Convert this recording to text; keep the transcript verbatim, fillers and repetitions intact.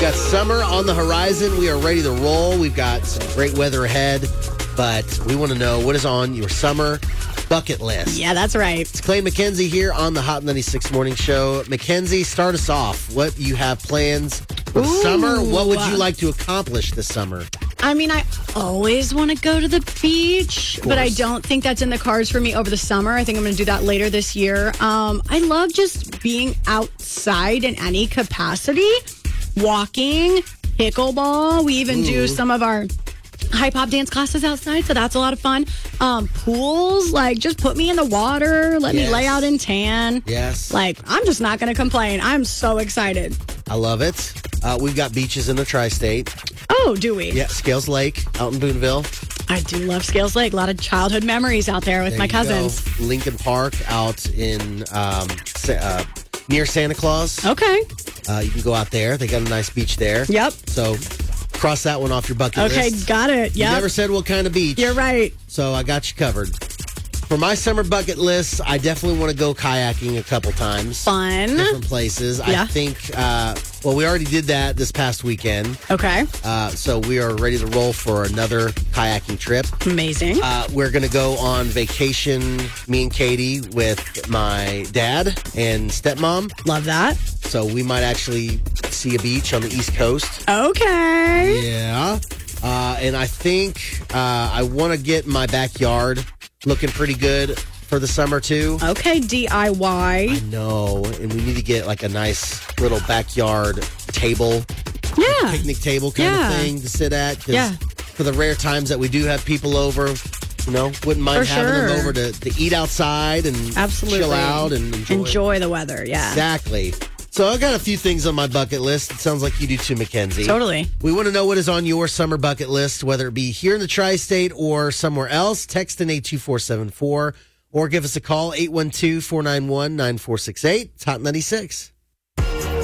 got summer on the horizon. We are ready to roll. We've got some great weather ahead, but we want to know what is on your summer bucket list. Yeah, that's right. It's Clay McKenzie here on the Hot ninety-six Morning Show. Mackenzie, start us off. What you have plans for the Ooh. summer? What would you like to accomplish this summer? I mean, I always want to go to the beach, but I don't think that's in the cards for me over the summer. I think I'm going to do that later this year. Um, I love just being outside in any capacity, walking, pickleball. We even Ooh. do some of our hip hop dance classes outside, so that's a lot of fun. Um, pools, like just put me in the water, let Yes. me lay out in tan. Yes. Like, I'm just not going to complain. I'm so excited. I love it. Uh, we've got beaches in the tri-state. Oh, do we? Yeah, Scales Lake out in Boonville. I do love Scales Lake. A lot of childhood memories out there with There my you cousins. go. Lincoln Park out in um, Sa- uh, near Santa Claus. Okay. Uh, you can go out there. They got a nice beach there. Yep. So cross that one off your bucket Okay, list. got it. You Yep. never said what kind of beach. You're right. So I got you covered. For my summer bucket list, I definitely want to go kayaking a couple times. Fun. Different places. Yeah. I think, uh, well, we already did that this past weekend. Okay. Uh, so we are ready to roll for another kayaking trip. Amazing. Uh, we're going to go on vacation, me and Katie, with my dad and stepmom. Love that. So we might actually see a beach on the East Coast. Okay. Yeah. Uh, and I think uh, I want to get my backyard looking pretty good for the summer, too. Okay, D I Y. I know. And we need to get like a nice little backyard table, Yeah. picnic table kind Yeah. of thing to sit at. 'Cause Yeah. for the rare times that we do have people over, you know, wouldn't mind For having them sure. over to, to eat outside and Absolutely. chill out and enjoy. Enjoy the weather. Yeah. Exactly. So I got a few things on my bucket list. It sounds like you do too, Mackenzie. Totally. We want to know what is on your summer bucket list, whether it be here in the tri-state or somewhere else. Text in eight two four seven four or give us a call, eight one two, four nine one, nine four six eight. It's Hot ninety-six.